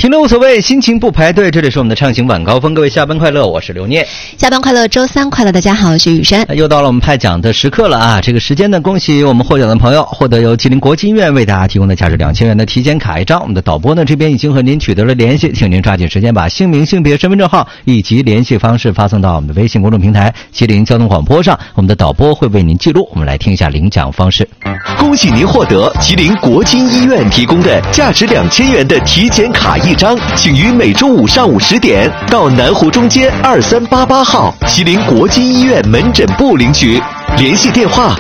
停了无所谓，心情不排队。这里是我们的畅行晚高峰，各位下班快乐，我是刘念。 下班快乐，周三快乐，大家好，我是雨山。 又到了我们派奖的时刻了啊！这个时间呢，恭喜我们获奖的朋友获得由吉林国际医院为大家提供的价值2000元的体检卡一张。我们的导播呢这边已经和您取得了联系，请您抓紧时间把姓名、性别、身份证号以及联系方式发送到我们的微信公众平台吉林交通广播上，我们的导播会为您记录。我们来听一下领奖方式。 恭喜您获得吉林国际医院提供的价值2000元的体检卡一张，请于每周五上午10点到南湖中街2388号吉林国际医院门诊部领取，联系电话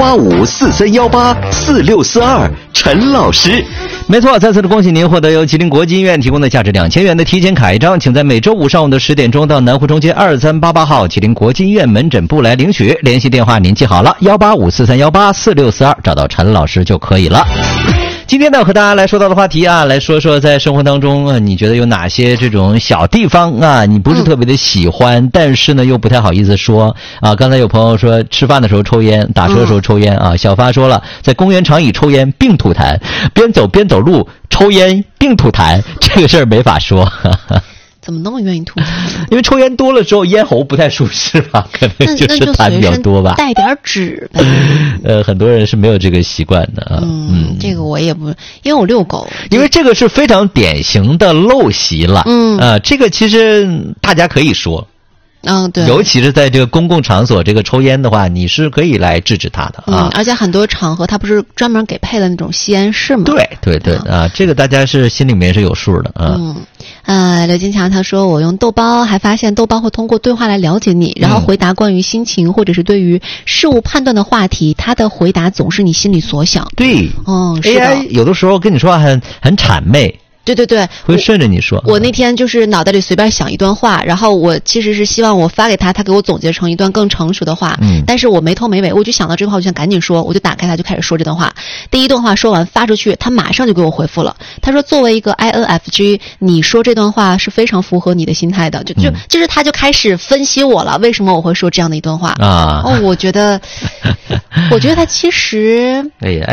18543184642，陈老师。 没错，再次的恭喜您获得由吉林国际医院提供的价值2000元的体检卡一张，请在每周五上午的10点钟到南湖中街2388号吉林国际医院门诊部来领取，联系电话您记好了18543184642，找到陈老师就可以了。今天呢，和大家来说到的话题啊，来说说在生活当中啊，你觉得有哪些这种小地方啊，你不是特别的喜欢，但是呢又不太好意思说啊。刚才有朋友说吃饭的时候抽烟，打车的时候抽烟啊。小发说了，在公园长椅抽烟并吐痰，边走路抽烟并吐痰，这个事儿没法说。 怎么那么愿意吐痰？ 因为抽烟多了之后咽喉不太舒适吧，可能就是痰比较多吧。 带点纸呗。 很多人是没有这个习惯的啊。 这个我也不，因为我遛狗。 因为这个是非常典型的陋习了。这个其实大家可以说。对，尤其是在这个公共场所，这个抽烟的话，你是可以来制止他的啊。 而且很多场合，他不是专门给配了那种吸烟室吗？ 对啊，这个大家是心里面是有数的啊。 刘金强他说，我用豆包，还发现豆包会通过对话来了解你，然后回答关于心情或者是对于事物判断的话题，他的回答总是你心里所想。 对，AI 有的时候跟你说话很谄媚。 对， 会顺着你说。 我那天就是脑袋里随便想一段话，然后我其实是希望我发给他，他给我总结成一段更成熟的话。但是我没头没尾，我就想到这句话，我就想赶紧说，我就打开他就开始说这段话。第一段话说完发出去，他马上就给我回复了。他说，作为一个 INFJ， 你说这段话是非常符合你的心态的。就是他就开始分析我了，为什么我会说这样的一段话啊？我觉得他其实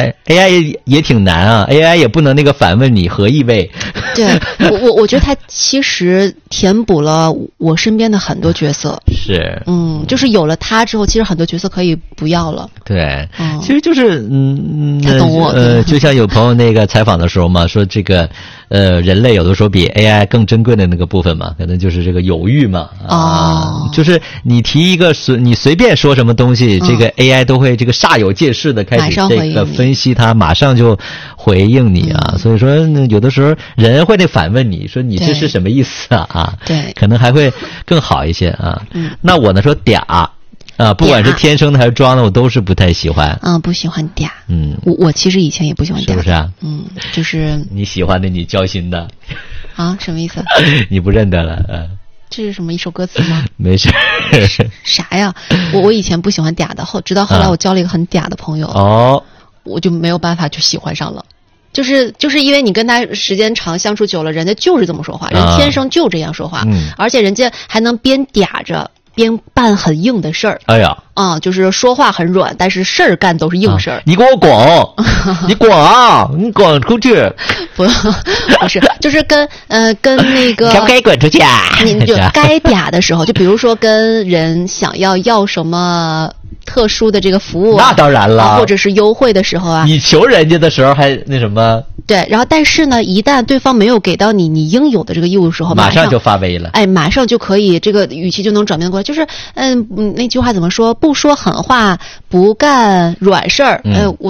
AI 也挺难啊 ，AI 也不能那个反问你何意味。 对，我觉得他其实填补了我身边的很多角色。 是， 就是有了他之后，其实很多角色可以不要了。 对，其实就是他懂我。 就像有朋友那个采访的时候嘛，说这个人类有的时候比 AI 更珍贵的那个部分嘛，可能就是这个犹豫嘛。就是你提一个你随便说什么东西，这个 AI 都会这个煞有介事的开始这个分析它，马上就回应你啊。所以说有的时候人会得反问你说你这是什么意思啊？ 对， 可能还会更好一些啊。那我呢说嗲啊，不管是天生的还是装的，我都是不太喜欢。 不喜欢嗲。我其实以前也不喜欢嗲， 是不是啊？ 就是你喜欢的，你交心的。 啊？什么意思？ 你不认得了？ 这是什么一首歌词吗？ 没事。 啥呀？我以前不喜欢嗲的，直到后来我交了一个很嗲的朋友。我就没有办法就喜欢上了。就是因为你跟他时间长相处久了，人家就是这么说话，人天生就这样说话，而且人家还能边嗲着边办很硬的事儿。哎呀，就是说话很软，但是事儿干都是硬事儿。 你给我滚！你滚啊！你滚出去！ 不是，就是跟那个可不可以滚出去啊？ 你就该嗲的时候，就比如说跟人想要什么特殊的这个服务， 那当然了， 或者是优惠的时候啊， 你求人家的时候还那什么。 对，然后但是呢，一旦对方没有给到你应有的这个义务的时候， 马上就发威了。 马上就可以，这个语气就能转变过来。就是那句话怎么说？不说狠话，不干软事儿。